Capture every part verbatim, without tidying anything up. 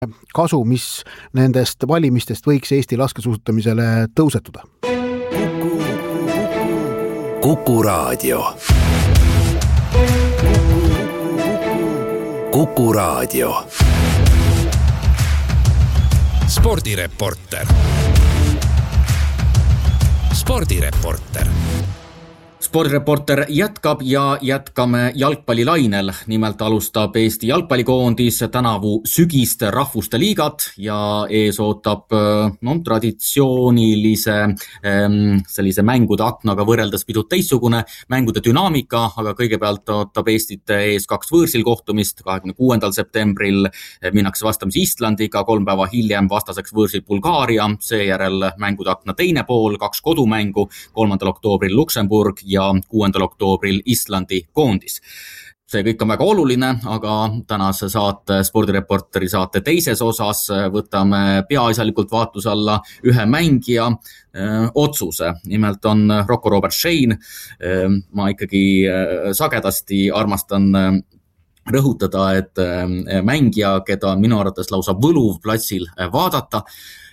kasu, mis nendest valimistest võiks Eesti laskesuusatamisele tõusetuda. Kuku Raadio. Kuku Raadio. Spordireporter. Spordireporter. Spordireporter jätkab ja jätkame jalgpallilainel. Nimelt alustab Eesti jalgpallikoondis tänavu sügist rahvuste liigat ja ees ootab no, traditsioonilise sellise mängude aknaga võrreldes pidut teissugune mängude dünaamika, aga kõigepealt ootab Eestit ees kaks võõrsil kohtumist. kahekümne kuuendal septembril minnakse vastamisi Islandiga, kolm päeva hiljem vastaseks võõrsil Bulgaaria, seejärel mängude akna teine pool, kaks kodumängu, kolmandal oktoobril Luksemburg ja kuuendal oktoobril Islandi koondis. See kõik on väga oluline, aga tänase saate, spordireporteri saate teises osas võtame peaasjalikult vaatluse alla ühe mängija öö, otsuse. Nimelt on Rocco Robert Shane. Ma ikkagi sagedasti armastan rõhutada, et mängija, keda minu arvates lausa võluv platsil vaadata.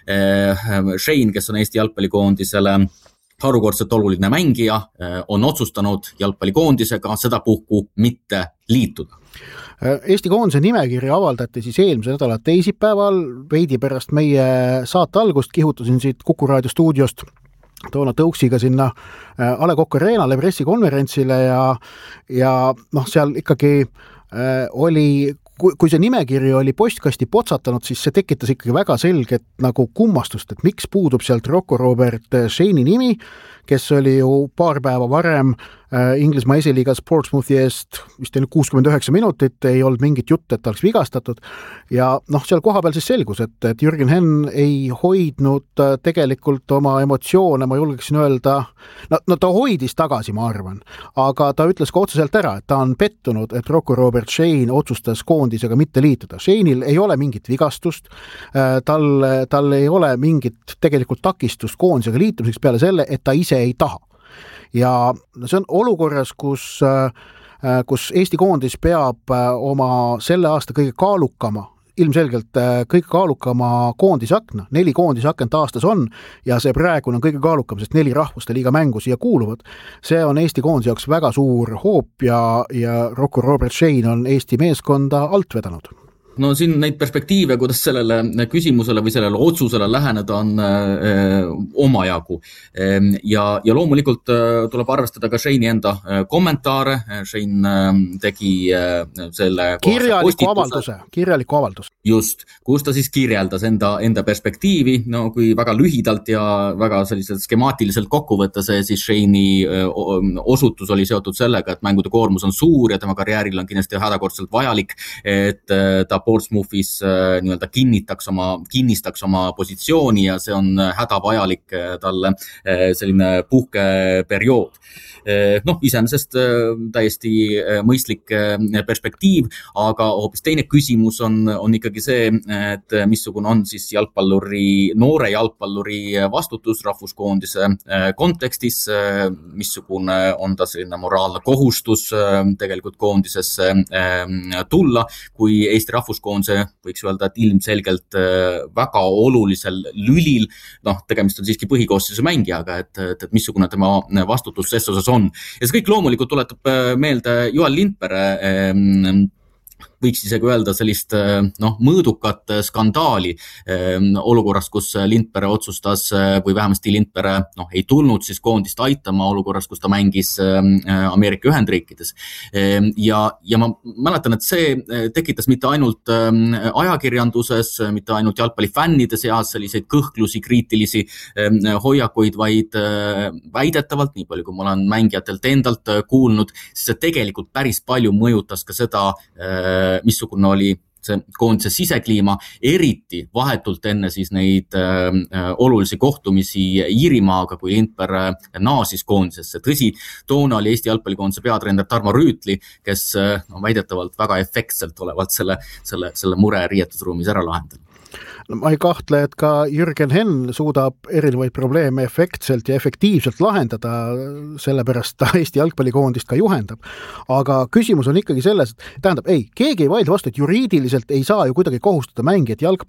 Shane, kes on Eesti jalgpallikoondisele harukordselt oluline mängija, on otsustanud jalgpallikoondisega sedapuhku mitte liituda. Eesti koondise nimekiri avaldati siis eelmise nädala teisipäeval, veidi pärast meie saate algust kihutasin siit Kuku Raadio stuudiost toona tõuksiga sinna A Le Coq Arenale pressikonverentsile ja, ja noh, seal ikkagi äh, oli Kui, kui see nimekiri oli postkasti potsatanud, siis see tekitas ikkagi väga selget nagu kummastust, et miks puudub sealt Rocco Robert Shane'i nimi, kes oli ju paar päeva varem Inglismaa esiliiga Portsmouthi eest vist oli kuuskümmend üheksa minutit, ei olnud mingit jutt, et ta oleks vigastatud ja noh, seal kohapeal siis selgus, et, et Jürgen Henn ei hoidnud tegelikult oma emotsioone, ma julgeksin öelda, no, no ta hoidis tagasi, ma arvan, aga ta ütles ka otseselt ära, et ta on pettunud, et Rocco Robert Shane otsustas koondisega mitte liituda. Shane'il ei ole mingit vigastust, tal, tal ei ole mingit tegelikult takistust koondisega liitumiseks peale selle, et ta ise ei taha. Ja see on olukorras, kus, kus Eesti koondis peab oma selle aasta kõige kaalukama, ilmselgelt kõige kaalukama koondisakna, neli koondisakent aastas on ja see praegune on kõige kaalukam, sest neli rahvuste liiga mängu siia kuuluvad. See on Eesti koondise jaoks väga suur hoop ja, ja Rocco Robert Shane on Eesti meeskonda alt vedanud. No siin neid perspektiive, kuidas sellele küsimusele või sellele otsusele läheneda on öö, omajagu. Ja, ja loomulikult öö, tuleb arvestada ka Shane'i enda öö, kommentaare. Shane öö, tegi öö, selle kirjaliku avalduse, kirjaliku avaldus. Just, kus ta siis kirjeldas enda, enda perspektiivi, no kui väga lühidalt ja väga selliselt skemaatiliselt kokku võtta see, siis Shane'i öö, osutus oli seotud sellega, et mängude koormus on suur ja tema karjääril on kindlasti hädakordselt vajalik, et ta Portsmouthis äh, nii-öelda kinnitaks oma, kinnistaks oma positsiooni ja see on hädavajalik äh, talle äh, selline puhkeperiood. Äh, noh, iseenesest äh, täiesti äh, mõistlik äh, perspektiiv, aga hoopis teine küsimus on, on ikkagi see, et missugune on siis jalgpalluri, noore jalgpalluri vastutus rahvuskoondise äh, kontekstis, äh, missugune on ta selline moraalne kohustus äh, tegelikult koondisesse äh, tulla, kui Eesti rahvuskoondise võiks öelda, et ilmselgelt väga olulisel lülil, noh, tegemist on siiski põhikoosseisu mängijaga, et, et, et missugune tema vastutus ses osas on. Ja see kõik loomulikult tuletab meelde Joel Lindpere võiks isegi öelda sellist noh, mõõdukat skandaali olukorras, kus Lindpere otsustas või vähemasti Lindpere noh, ei tulnud siis koondist aitama olukorras, kus ta mängis Ameerika Ühendriikides. Ja, ja ma mäletan, et see tekitas mitte ainult ajakirjanduses, mitte ainult jalgpallifännide seas selliseid kõhklusi, kriitilisi hoiakuid, vaid väidetavalt, nii palju kui ma olen mängijatelt endalt kuulnud, siis see tegelikult päris palju mõjutas ka seda, missugune oli see koondise sisekliima, eriti vahetult enne siis neid äh, olulisi kohtumisi Iirimaaga, kui Lindpere naasis koondisesse. Tõsi, toona oli Eesti jalgpallikoondise peatreener Tarmo Rüütli, kes no, väidetavalt väga efektselt olevalt selle, selle, selle mure riietusruumis ära lahendanud. ma ei kahtle, et ka Jürgen Henn suudab erinevaid probleeme efektselt ja efektiivselt lahendada, sellepärast ta Eesti jalgpallikoondist ka juhendab. Aga küsimus on ikkagi selles, et tähendab, ei, keegi ei vaidle vastu, et juriidiliselt ei saa ju kuidagi kohustada mängijat jalgpalli